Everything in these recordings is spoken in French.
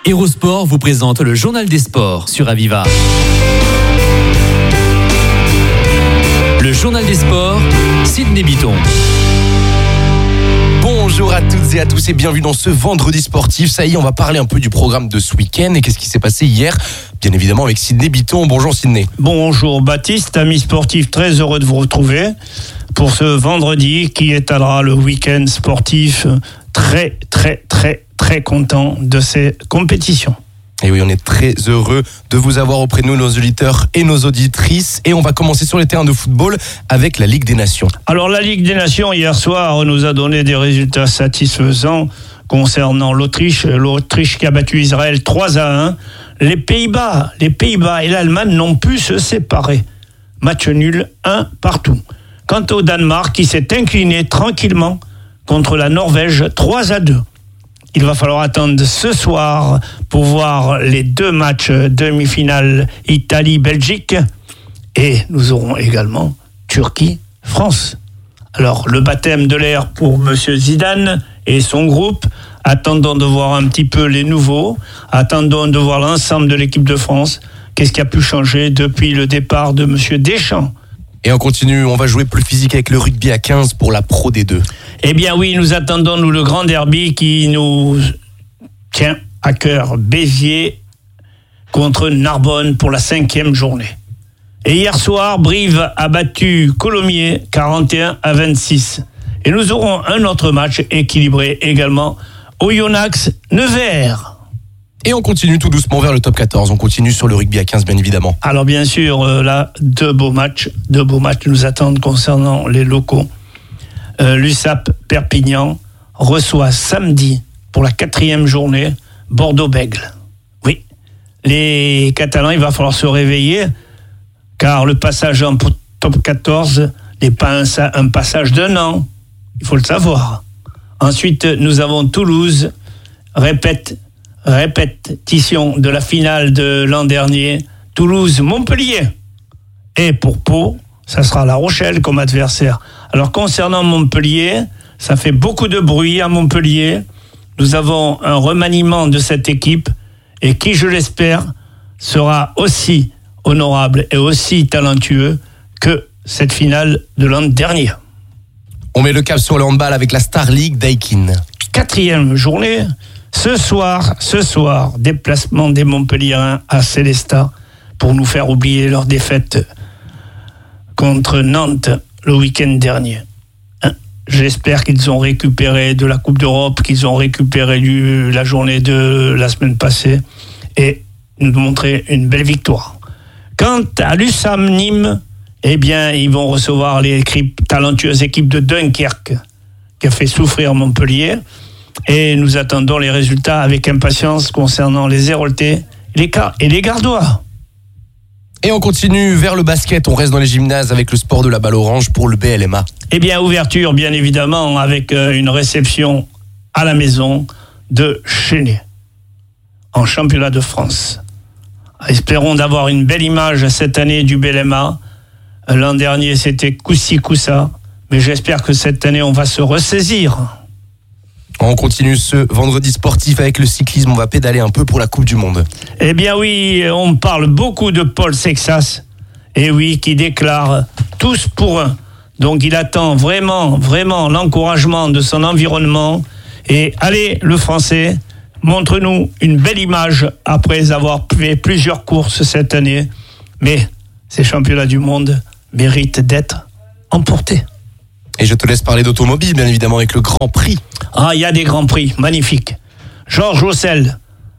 Hérosport vous présente le journal des sports sur Aviva. Le journal des sports, Sydney Bitton. Bonjour à toutes et à tous et bienvenue dans ce vendredi sportif. Ça y est, on va parler un peu du programme de ce week-end et qu'est-ce qui s'est passé hier. Bien évidemment avec Sydney Bitton. Bonjour Sydney. Bonjour Baptiste, amis sportifs, très heureux de vous retrouver pour ce vendredi qui étalera le week-end sportif. Très content de ces compétitions. Et oui, on est très heureux de vous avoir auprès de nous, nos auditeurs et nos auditrices. Et on va commencer sur les terrains de football avec la Ligue des Nations. Alors la Ligue des Nations, hier soir, nous a donné des résultats satisfaisants concernant l'Autriche. L'Autriche qui a battu Israël 3-1. Les Pays-Bas et l'Allemagne n'ont pu se séparer. Match nul, 1 partout. Quant au Danemark qui s'est incliné tranquillement contre la Norvège 3-2. Il va falloir attendre ce soir pour voir les deux matchs demi-finale Italie-Belgique. Et nous aurons également Turquie-France. Alors, le baptême de l'air pour M. Zidane et son groupe. Attendons de voir un petit peu les nouveaux. Attendons de voir l'ensemble de l'équipe de France. Qu'est-ce qui a pu changer depuis le départ de M. Deschamps ? Et on continue, on va jouer plus physique avec le rugby à 15 pour la Pro D2. Eh bien oui, nous attendons le grand derby qui nous tient à cœur. Béziers contre Narbonne pour la 5e journée. Et hier soir, Brive a battu Colomiers 41-26. Et nous aurons un autre match équilibré également. Oyonnax Nevers. Et on continue tout doucement vers le top 14. On continue sur le rugby à 15, bien évidemment. Alors bien sûr, là, deux beaux matchs nous attendent concernant les locaux. L'USAP Perpignan reçoit samedi pour la 4e journée Bordeaux-Bègles. Oui, les Catalans, il va falloir se réveiller car le passage en top 14 n'est pas un passage d'un an. Il faut le savoir. Ensuite, nous avons Toulouse, répétition de la finale de l'an dernier, Toulouse-Montpellier. Et pour Pau, ça sera La Rochelle comme adversaire. Alors concernant Montpellier, ça fait beaucoup de bruit à Montpellier. Nous avons un remaniement de cette équipe et qui, je l'espère, sera aussi honorable et aussi talentueux que cette finale de l'an dernier. On met le cap sur le handball avec la Star League Daikin. 4e journée. Ce soir, déplacement des Montpelliérains à Célestat pour nous faire oublier leur défaite contre Nantes le week-end dernier. J'espère qu'ils ont récupéré de la Coupe d'Europe, qu'ils ont récupéré la journée de la semaine passée et nous montrer une belle victoire. Quant à l'USAM Nîmes, eh bien, ils vont recevoir les talentueuses équipes de Dunkerque qui a fait souffrir Montpellier. Et nous attendons les résultats avec impatience concernant les Héroltais et les Gardois. Et on continue vers le basket, on reste dans les gymnases avec le sport de la balle orange pour le BLMA. Eh bien, ouverture bien évidemment avec une réception à la maison de Chénet en championnat de France. Espérons d'avoir une belle image cette année du BLMA. L'an dernier c'était coup-ci coup-ça, mais j'espère que cette année on va se ressaisir. On continue ce vendredi sportif avec le cyclisme. On va pédaler un peu pour la Coupe du Monde. Eh bien oui, on parle beaucoup de Paul Sexas. Et oui, qui déclare tous pour un. Donc il attend vraiment l'encouragement de son environnement. Et allez, le Français, montre-nous une belle image après avoir fait plusieurs courses cette année. Mais ces championnats du monde méritent d'être emportés. Et je te laisse parler d'automobile, bien évidemment, avec le Grand Prix. Ah, il y a des Grands Prix, magnifiques. Georges Auxel,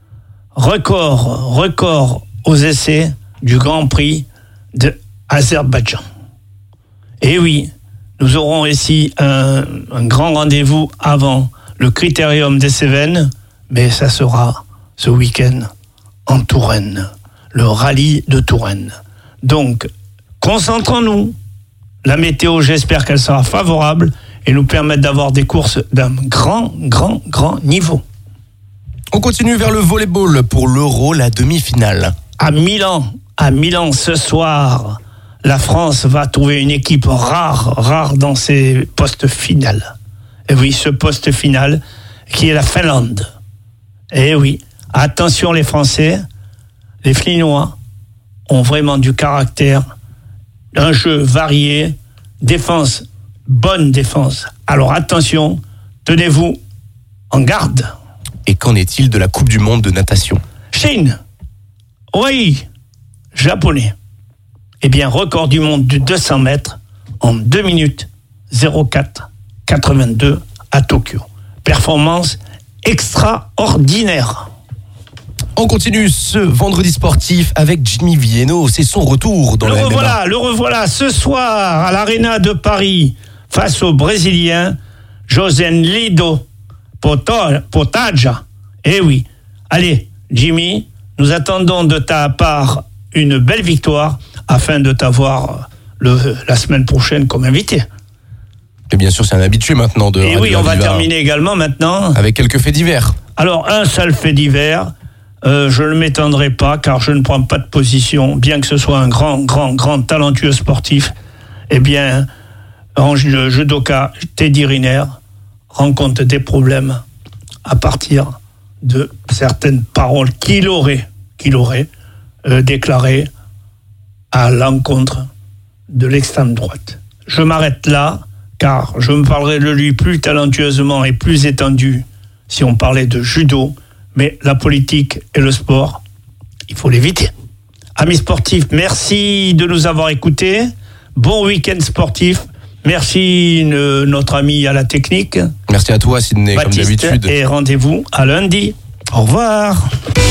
record aux essais du Grand Prix de Azerbaïdjan. Et oui, nous aurons ici un grand rendez-vous avant le Critérium des Cévennes, mais ça sera ce week-end en Touraine, le rallye de Touraine. Donc, concentrons-nous. La météo, j'espère qu'elle sera favorable et nous permettre d'avoir des courses d'un grand niveau. On continue vers le volleyball pour l'Euro, la demi-finale. À Milan ce soir, la France va trouver une équipe rare dans ses postes finales. Et oui, ce poste final qui est la Finlande. Et oui, Attention les Français, les Flinois ont vraiment du caractère, un jeu varié, défense, bonne défense. Alors attention, tenez-vous en garde. Et qu'en est-il de la Coupe du Monde de natation ? Chine, oui, japonais. Eh bien, record du monde du 200 mètres en 2 minutes 04,82 à Tokyo. Performance extraordinaire. On continue ce vendredi sportif avec Jimmy Vienno. C'est son retour dans la MMA. Le revoilà ce soir à l'Arena de Paris face au Brésilien Josenildo Potaja. Eh oui. Allez, Jimmy, nous attendons de ta part une belle victoire afin de t'avoir la semaine prochaine comme invité. Et bien sûr, c'est un habitué maintenant de Et Radio oui, on va Aviva, terminer également maintenant avec quelques faits divers. Alors, un seul fait divers, je ne m'étendrai pas car je ne prends pas de position, bien que ce soit un grand talentueux sportif. Eh bien, le judoka Teddy Riner rencontre des problèmes à partir de certaines paroles qu'il aurait déclarées à l'encontre de l'extrême droite. Je m'arrête là, car je me parlerai de lui plus talentueusement et plus étendu si on parlait de judo, mais la politique et le sport, il faut l'éviter. Amis sportifs, merci de nous avoir écoutés. Bon week-end sportif. Merci notre ami à la technique. Merci à toi, Sidney, Baptiste, comme d'habitude. Et rendez-vous à lundi. Au revoir.